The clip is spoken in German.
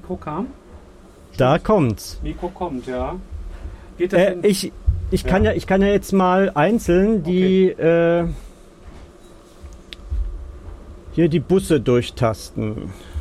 Mikro kam? Da kommt's. Mikro kommt, ja. Geht das denn? Ich kann ja jetzt mal einzeln die hier die Busse durchtasten.